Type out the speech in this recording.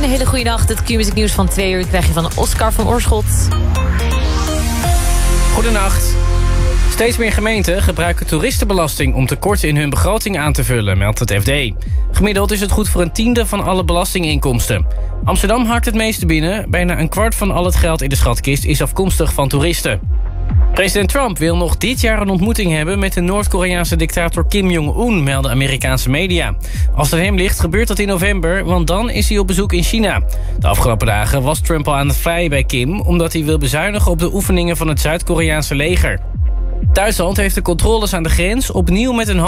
hele goede nacht. Het Q-music nieuws van 2 uur krijg je van Oscar van Oorschot. Goedenacht. Steeds meer gemeenten gebruiken toeristenbelasting om tekorten in hun begroting aan te vullen, meldt het FD. Gemiddeld is het goed voor 1/10 van alle belastinginkomsten. Amsterdam hakt het meeste binnen. Bijna 1/4 van al het geld in de schatkist is afkomstig van toeristen. President Trump wil nog dit jaar een ontmoeting hebben met de Noord-Koreaanse dictator Kim Jong-un, melden Amerikaanse media. Als het hem ligt, gebeurt dat in november, want dan is hij op bezoek in China. De afgelopen dagen was Trump al aan het vlijen bij Kim, omdat hij wil bezuinigen op de oefeningen van het Zuid-Koreaanse leger. Duitsland heeft de controles aan de grens opnieuw met een